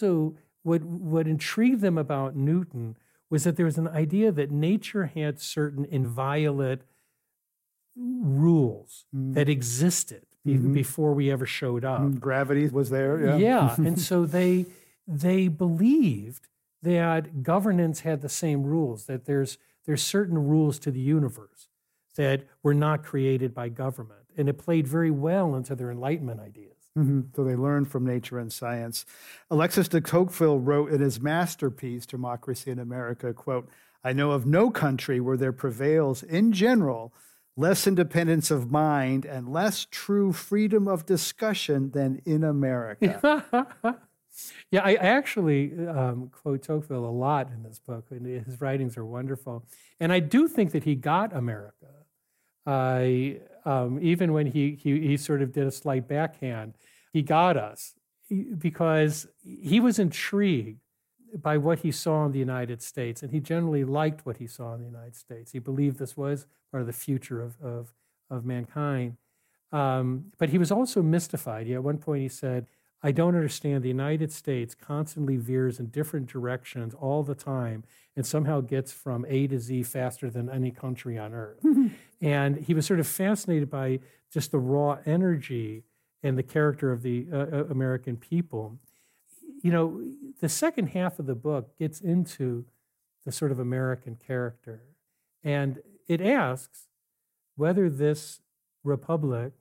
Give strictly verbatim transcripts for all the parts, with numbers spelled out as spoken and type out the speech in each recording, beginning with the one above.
So what what intrigued them about Newton was that there was an idea that nature had certain inviolate rules mm. that existed mm-hmm. before we ever showed up. Mm, gravity was there, yeah. Yeah, and so they they believed that governance had the same rules, that there's there's certain rules to the universe that were not created by government. And it played very well into their Enlightenment ideas. Mm-hmm. So they learned from nature and science. Alexis de Tocqueville wrote in his masterpiece, Democracy in America, quote, "I know of no country where there prevails in general less independence of mind and less true freedom of discussion than in America." Yeah, I actually um, quote Tocqueville a lot in this book, and his writings are wonderful. And I do think that he got America. Uh, um, even when he, he he sort of did a slight backhand, he got us because he was intrigued by what he saw in the United States, and he generally liked what he saw in the United States. He believed this was part of the future of of, of mankind. Um, but he was also mystified. He, at one point he said, "I don't understand. The United States constantly veers in different directions all the time and somehow gets from A to Z faster than any country on earth." And he was sort of fascinated by just the raw energy and the character of the uh, American people. You know, the second half of the book gets into the sort of American character. And it asks whether this republic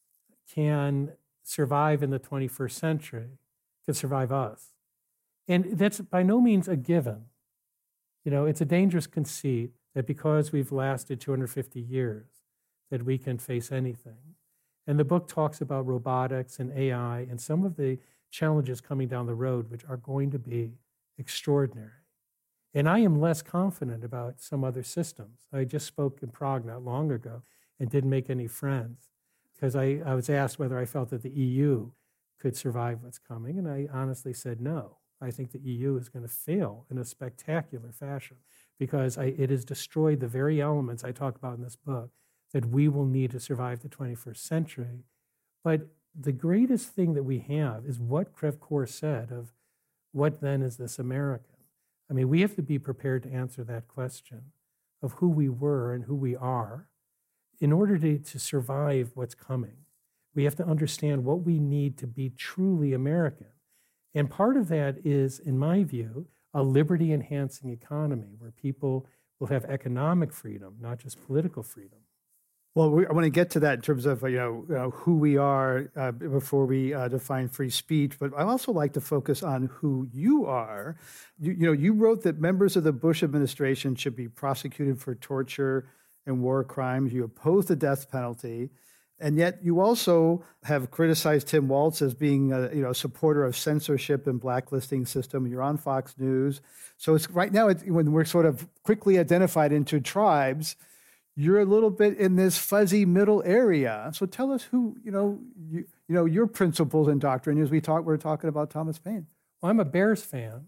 can survive in the twenty-first century, can survive us. And that's by no means a given. You know, it's a dangerous conceit that because we've lasted two hundred fifty years, that we can face anything. And the book talks about robotics and A I and some of the challenges coming down the road, which are going to be extraordinary. And I am less confident about some other systems. I just spoke in Prague not long ago and didn't make any friends because I, I was asked whether I felt that the E U could survive what's coming, and I honestly said no. I think the E U is going to fail in a spectacular fashion because I, it has destroyed the very elements I talk about in this book that we will need to survive the twenty-first century. But the greatest thing that we have is what Crevecoeur said of what then is this American? I mean, we have to be prepared to answer that question of who we were and who we are in order to, to survive what's coming. We have to understand what we need to be truly American. And part of that is, in my view, a liberty-enhancing economy where people will have economic freedom, not just political freedom. Well, we, I want to get to that in terms of you know, you know who we are uh, before we uh, define free speech. But I also like to focus on who you are. You, you know, you wrote that members of the Bush administration should be prosecuted for torture and war crimes. You oppose the death penalty. And yet you also have criticized Tim Walz as being a you know, supporter of censorship and blacklisting system. You're on Fox News. So it's right now, it's, when we're sort of quickly identified into tribes, you're a little bit in this fuzzy middle area. So tell us who, you know, you, you know, your principles and doctrine as we talk, we're talking about Thomas Paine. Well, I'm a Bears fan.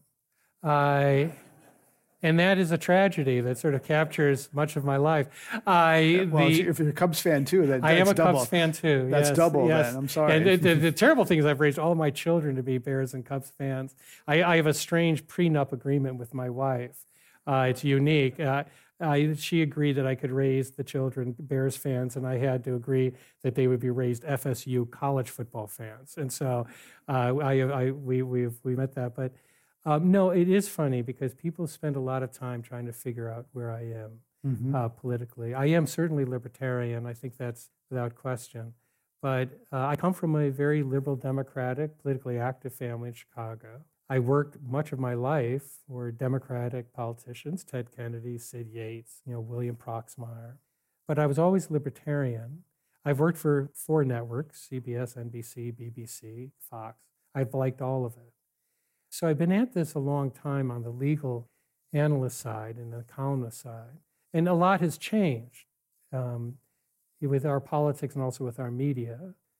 I... And that is a tragedy that sort of captures much of my life. I well, the, if you're a Cubs fan too, then I am a double. Cubs fan too. That's yes, double. Yes. Then I'm sorry. And the, the, the terrible thing is, I've raised all my children to be Bears and Cubs fans. I, I have a strange prenup agreement with my wife. Uh, it's unique. Uh, I, she agreed that I could raise the children Bears fans, and I had to agree that they would be raised F S U college football fans. And so uh, I, I we we we met that, but. Um, no, it is funny because people spend a lot of time trying to figure out where I am mm-hmm. uh, politically. I am certainly libertarian. I think that's without question. But uh, I come from a very liberal, democratic, politically active family in Chicago. I worked much of my life for Democratic politicians, Ted Kennedy, Sid Yates, you know, William Proxmire. But I was always libertarian. I've worked for four networks, C B S, N B C, B B C, Fox. I've liked all of it. So I've been at this a long time on the legal analyst side and the columnist side. And a lot has changed um, with our politics and also with our media.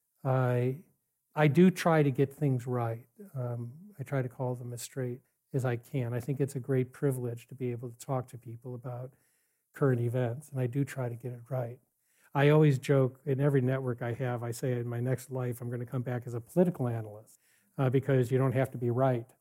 I, I do try to get things right. Um, I try to call them as straight as I can. I think it's a great privilege to be able to talk to people about current events, and I do try to get it right. I always joke in every network I have, I say in my next life I'm going to come back as a political analyst uh, because you don't have to be right.